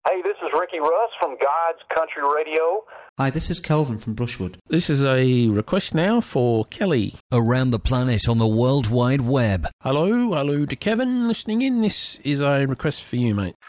Hey, this is Ricky Russ from God's Country Radio. Hi, this is Kelvin from Brushwood. This is a request now for Kelly. Around the planet on the World Wide Web. Hello to Kevin listening in. This is a request for you, mate.